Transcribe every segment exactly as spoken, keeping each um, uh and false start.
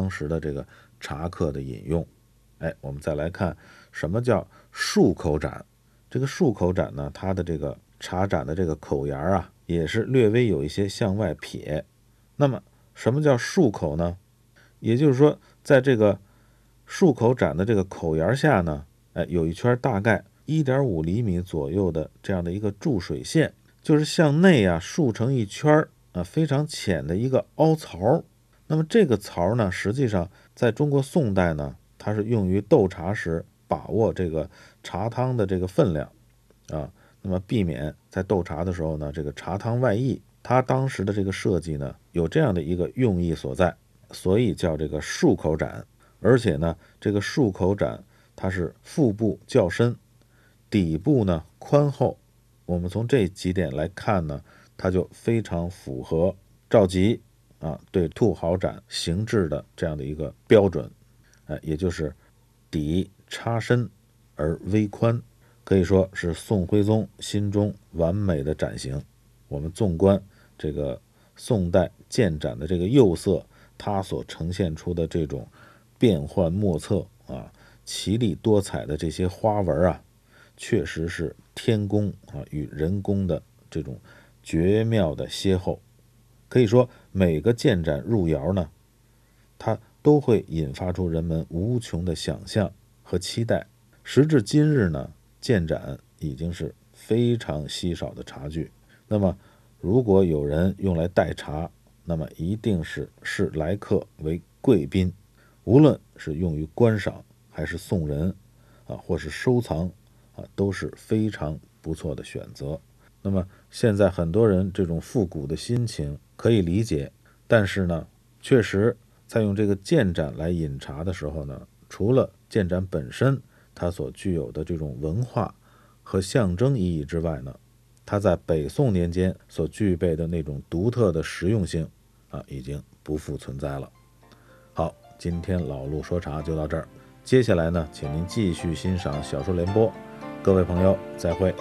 当时的这个茶客的饮用。哎，我们再来看什么叫漱口盏。这个漱口盏呢，它的这个茶盏的这个口沿啊，也是略微有一些向外撇。那么什么叫漱口呢？也就是说，在这个漱口盏的这个口沿下呢，哎，有一圈大概 一点五厘米左右的这样的一个注水线，就是向内啊竖成一圈啊非常浅的一个凹槽。那么这个槽呢，实际上在中国宋代呢，它是用于斗茶时把握这个茶汤的这个分量啊，那么避免在斗茶的时候呢，这个茶汤外溢。它当时的这个设计呢，有这样的一个用意所在，所以叫这个漱口盏。而且呢，这个漱口盏它是腹部较深，底部呢宽厚。我们从这几点来看呢，它就非常符合赵佶啊对兔毫盏形制的这样的一个标准，哎，也就是底插深而微宽，可以说是宋徽宗心中完美的盏型。我们纵观这个宋代建盏的这个釉色，它所呈现出的这种变幻莫测啊、奇丽多彩的这些花纹啊，确实是天工啊与人工的这种绝妙的邂逅。可以说每个建盏入窑呢，它都会引发出人们无穷的想象和期待。时至今日呢，建盏已经是非常稀少的茶具。那么如果有人用来代茶，那么一定是视来客为贵宾，无论是用于观赏还是送人啊，或是收藏啊，都是非常不错的选择。那么现在很多人这种复古的心情可以理解，但是呢，确实在用这个建盏来饮茶的时候呢，除了建盏本身它所具有的这种文化和象征意义之外呢，它在北宋年间所具备的那种独特的实用性啊，已经不复存在了。好，今天老陆说茶就到这儿，接下来呢，请您继续欣赏小说联播。各位朋友，再会。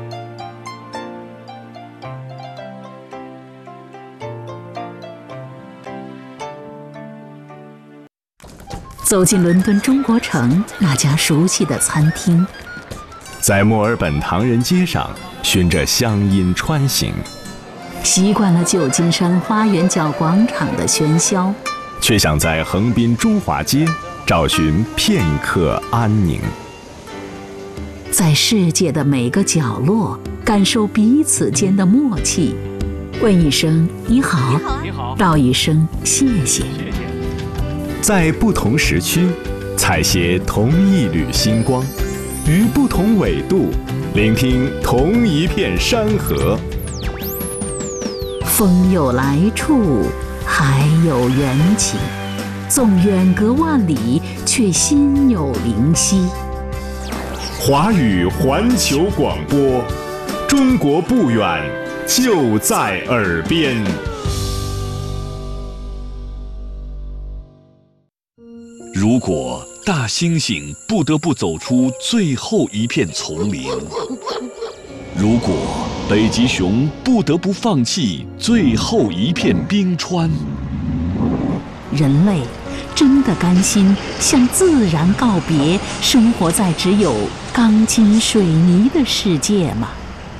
走进伦敦中国城那家熟悉的餐厅， 在墨尔本唐人街上循着乡音穿行， 习惯了旧金山花园角广场的喧嚣， 却想在横滨中华街找寻片刻安宁。 在世界的每个角落感受彼此间的默契，问一声你好，你好，道一声谢谢。 在不同时区采撷同一缕星光，于不同纬度聆听同一片山河。 风有来处，海有缘起，纵远隔万里，却心有灵犀。 华语环球广播，中国不远，就在耳边。 如果大猩猩不得不走出最后一片丛林，如果北极熊不得不放弃最后一片冰川， 人类真的甘心向自然告别，生活在只有钢筋水泥的世界吗？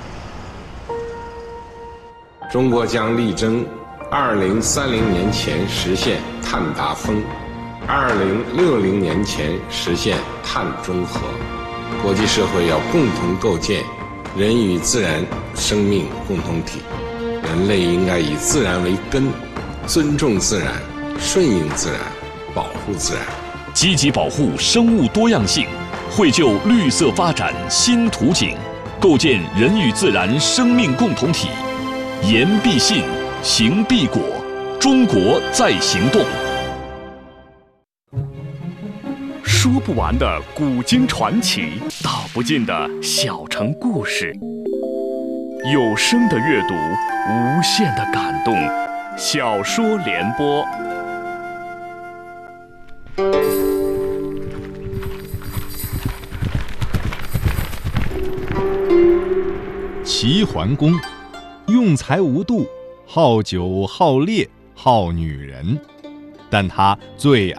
中国将力争二零三零年前实现碳达峰，二零六零年前实现碳中和。国际社会要共同构建人与自然生命共同体，人类应该以自然为根，尊重自然，顺应自然，保护自然， 积极保护生物多样性，绘就绿色发展新图景，构建人与自然生命共同体。言必信，行必果，中国在行动。说不完的古今传奇，道不尽的小城故事，有声的阅读，无限的感动。小说联播。 齐桓公用才无度，好酒好猎好女人，但他最